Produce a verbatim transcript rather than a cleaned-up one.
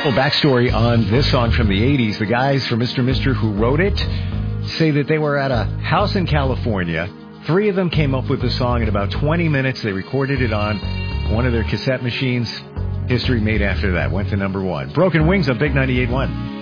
Well, backstory on this song from the eighties. The guys from Mister Mister who wrote it say that they were at a house in California. Three of them came up with the song in about twenty minutes. They recorded it on one of their cassette machines. History made after that. Went to number one. Broken Wings on Big ninety-eight point one.